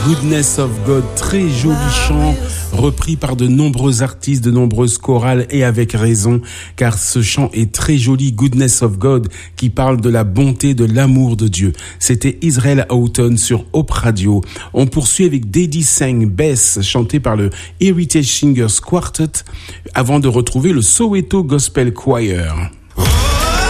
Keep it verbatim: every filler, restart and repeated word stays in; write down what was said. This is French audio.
Goodness of God, très joli chant, repris par de nombreux artistes, de nombreuses chorales, et avec raison, car ce chant est très joli, Goodness of God, qui parle de la bonté, de l'amour de Dieu. C'était Israel Houghton sur Hope Radio. On poursuit avec Daddy Sang Bess, chanté par le Heritage Singers Quartet, avant de retrouver le Soweto Gospel Choir.